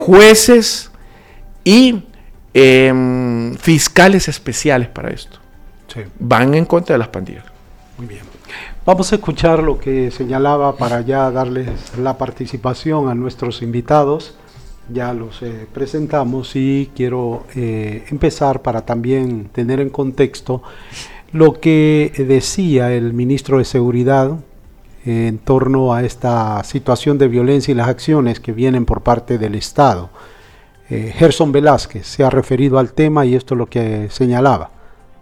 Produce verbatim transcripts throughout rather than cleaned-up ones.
jueces y eh, fiscales especiales para esto. Sí. Van en contra de las pandillas. Muy bien. Vamos a escuchar lo que señalaba para ya darles la participación a nuestros invitados. Ya los eh, presentamos y quiero eh, empezar para también tener en contexto lo que decía el ministro de Seguridad eh, en torno a esta situación de violencia y las acciones que vienen por parte del Estado. Eh, Gerson Velázquez se ha referido al tema y esto es lo que señalaba.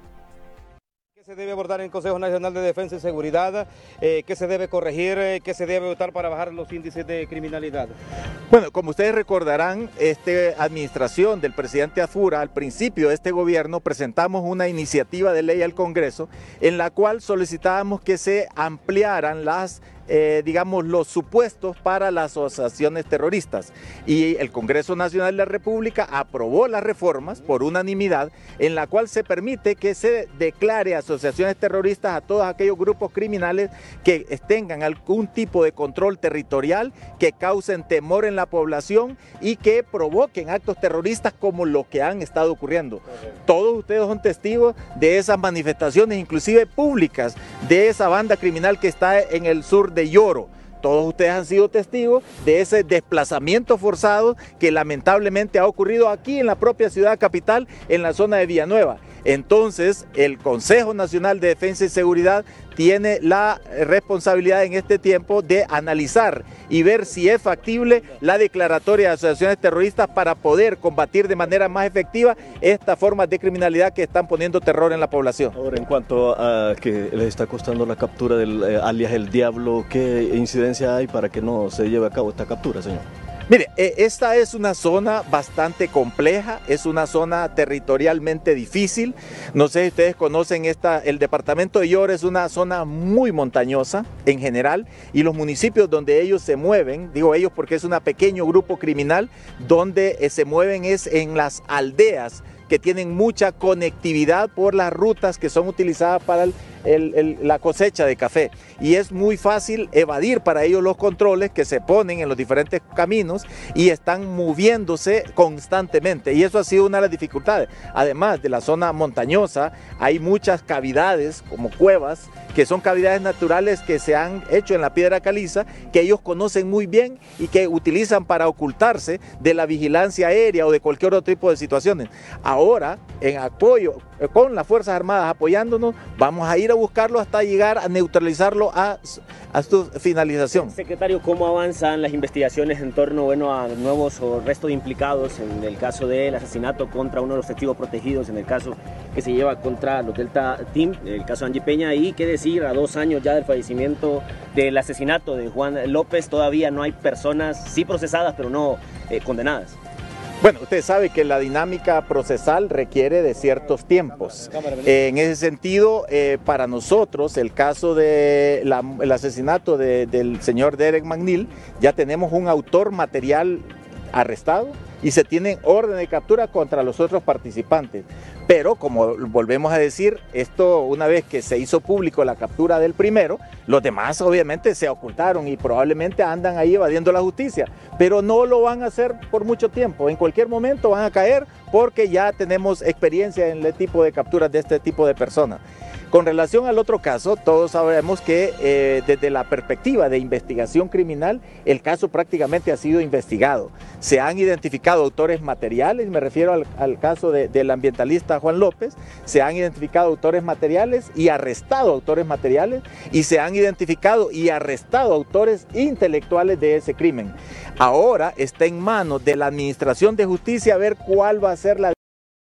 ¿Qué se debe abordar en el Consejo Nacional de Defensa y Seguridad? Eh, ¿Qué se debe corregir? Eh, ¿Qué se debe votar para bajar los índices de criminalidad? Bueno, como ustedes recordarán, esta administración del presidente Afura, al principio de este gobierno, presentamos una iniciativa de ley al Congreso en la cual solicitábamos que se ampliaran las Eh, digamos, los supuestos para las asociaciones terroristas. Y el Congreso Nacional de la República aprobó las reformas por unanimidad en la cual se permite que se declare asociaciones terroristas a todos aquellos grupos criminales que tengan algún tipo de control territorial, que causen temor en la población y que provoquen actos terroristas como los que han estado ocurriendo. Todos ustedes son testigos de esas manifestaciones, inclusive públicas, de esa banda criminal que está en el sur de de Lloro. Todos ustedes han sido testigos de ese desplazamiento forzado que lamentablemente ha ocurrido aquí en la propia ciudad capital, en la zona de Villanueva. Entonces, el Consejo Nacional de Defensa y Seguridad tiene la responsabilidad en este tiempo de analizar y ver si es factible la declaratoria de asociaciones terroristas para poder combatir de manera más efectiva estas formas de criminalidad que están poniendo terror en la población. Ahora, en cuanto a que les está costando la captura del eh, alias El Diablo, ¿qué incidencia hay para que no se lleve a cabo esta captura, señor? Mire, esta es una zona bastante compleja, es una zona territorialmente difícil. No sé si ustedes conocen esta, el departamento de Lloro es una zona muy montañosa en general y los municipios donde ellos se mueven, digo ellos porque es un pequeño grupo criminal, donde se mueven es en las aldeas que tienen mucha conectividad por las rutas que son utilizadas para el, el, el, la cosecha de café. Y es muy fácil evadir para ellos los controles que se ponen en los diferentes caminos y están moviéndose constantemente. Y eso ha sido una de las dificultades. Además de la zona montañosa, hay muchas cavidades como cuevas, que son cavidades naturales que se han hecho en la piedra caliza, que ellos conocen muy bien y que utilizan para ocultarse de la vigilancia aérea o de cualquier otro tipo de situaciones. Ahora, en apoyo, con las Fuerzas Armadas apoyándonos, vamos a ir a buscarlo hasta llegar a neutralizarlo a, a su finalización. Secretario, ¿cómo avanzan las investigaciones en torno bueno, a nuevos o resto de implicados en el caso del asesinato contra uno de los testigos protegidos, en el caso que se lleva contra los Delta Team, el caso Angie Peña, y qué decir, a dos años ya del fallecimiento del asesinato de Juan López, todavía no hay personas, sí procesadas, pero no eh, condenadas? Bueno, usted sabe que la dinámica procesal requiere de ciertos tiempos. Eh, en ese sentido, eh, para nosotros, el caso del de asesinato de, del señor Derek McNeil, ya tenemos un autor material arrestado y se tienen orden de captura contra los otros participantes. Pero como volvemos a decir, esto una vez que se hizo público la captura del primero, los demás obviamente se ocultaron y probablemente andan ahí evadiendo la justicia, pero no lo van a hacer por mucho tiempo. En cualquier momento van a caer porque ya tenemos experiencia en el tipo de capturas de este tipo de personas. Con relación al otro caso, todos sabemos que eh, desde la perspectiva de investigación criminal, el caso prácticamente ha sido investigado. Se han identificado autores materiales, me refiero al, al caso de, del ambientalista Juan López, se han identificado autores materiales y arrestado autores materiales, y se han identificado y arrestado autores intelectuales de ese crimen. Ahora está en manos de la Administración de Justicia ver cuál va a ser la...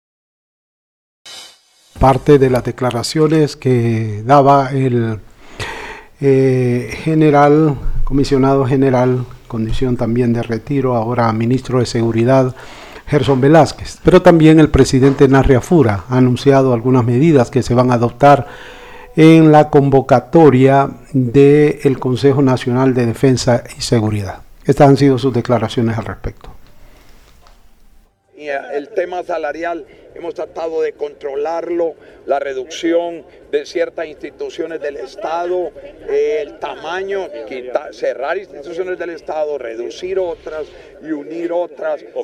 Parte de las declaraciones que daba el eh, general, comisionado general, condición también de retiro, ahora ministro de Seguridad, Gerson Velázquez. Pero también el presidente Narri Afura ha anunciado algunas medidas que se van a adoptar en la convocatoria del Consejo Nacional de Defensa y Seguridad. Estas han sido sus declaraciones al respecto. El tema salarial hemos tratado de controlarlo, la reducción de ciertas instituciones del Estado, eh, el tamaño, quitar, cerrar instituciones del Estado, reducir otras y unir otras